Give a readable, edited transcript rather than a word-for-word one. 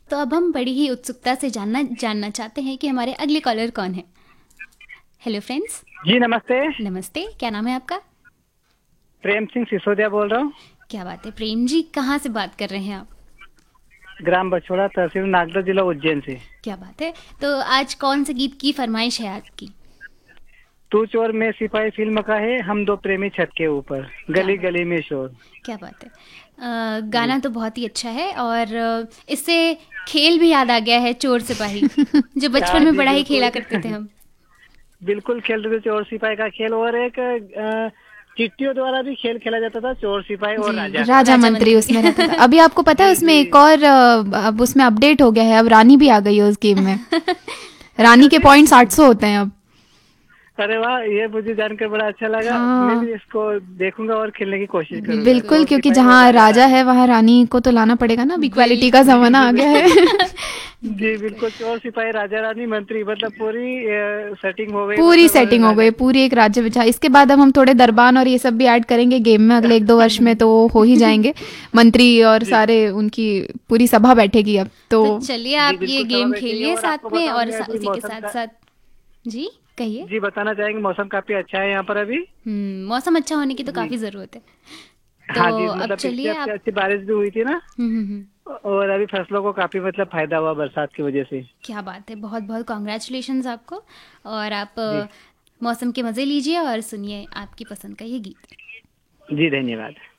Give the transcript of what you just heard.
तो अब हम बड़ी ही उत्सुकता से जानना चाहते हैं कि हमारे अगले कॉलर कौन है। Hello friends. जी नमस्ते। नमस्ते, क्या नाम है आपका? प्रेम सिंह सिसोदिया बोल रहा हूँ। क्या बात है प्रेम जी, कहाँ से बात कर रहे हैं आप? ग्राम बछोड़ा, तहसील नागदा, जिला उज्जैन से। क्या बात है। तो आज कौन से गीत की फरमाइश है आपकी? तू चोर मैं सिपाही फिल्म का है, हम दो प्रेमी छत के ऊपर, क्या गली बात गली में शोर। क्या बात है। जी गाना तो बहुत ही अच्छा है और इससे खेल भी याद आ गया है, चोर सिपाही, जो बचपन हाँ में जी बड़ा ही खेला बिल्कुल। करते थे हम। बिल्कुल खेलते थे चोर सिपाही का खेल, और एक चिट्टियों द्वारा भी खेल खेला जाता था, चोर सिपाही और जी, राजा का। राजा राजा मंत्री मंत्री। उसमें रहता था। अभी आपको पता है जी उसमें जी। एक और अब उसमें अपडेट हो गया है, अब रानी भी आ गई है उस गेम में। रानी के कैसे? पॉइंट्स 800 होते हैं अब। अरे वाह, ये मुझे जानकर बड़ा अच्छा लगा। मैं हाँ भी इसको देखूंगा और खेलने की कोशिश करूंगा, बिल्कुल। बिल्कुल, चोर क्योंकि सिपाही और जहाँ राजा राजा रानी। है वहाँ रानी को तो लाना पड़ेगा ना, अब इक्वालिटी का बिल्कुल। जमाना जी आ गया बिल्कुल। है। जी बिल्कुल। बिल्कुल, चोर सिपाही राजा रानी मंत्री, मतलब पूरी सेटिंग हो गई, पूरी मतलब सेटिंग हो राजा गई, की। पूरी एक राज्य बिछा। इसके बाद अब हम थोड़े दरबान और ये सब भी ऐड करेंगे गेम में, अगले 1-2 वर्ष में तो हो ही जाएंगे। मंत्री और जी सारे उनकी पूरी सभा बैठेगी अब तो। तो चलिए जी आप ये बिल्कुल, सभा गेम बैठेगी। खेलिए और आपको साथ में और बताऊंगे अभी उसी के मौसम साथ का। साथ। जी कहिए। जी बताना चाहेंगे, मौसम काफी अच्छा है यहाँ पर अभी। मौसम अच्छा होने की तो जी काफ़ी ज़रूरत है। तो हाँ जी, अब मतलब पिछले चलिए हफ्ते आप। अच्छी बारिश भी हुई थी ना। हम्म। और अभी फसलों को काफी मतलब फायदा हुआ बरसात की वजह से। क्या बात है, बहुत बहुत कॉन्ग्रेचुलेशंस आपको। और आप जी मौसम के मज़े लीजिए और सुनिए आपकी पसंद का ये गीत। जी धन्यवाद।